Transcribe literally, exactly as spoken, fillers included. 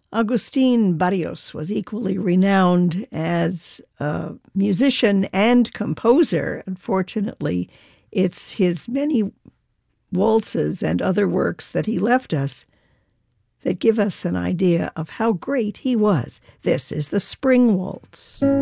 Agustin Barrios was equally renowned as a musician and composer. Unfortunately, it's his many waltzes and other works that he left us that give us an idea of how great he was. This is the Spring Waltz.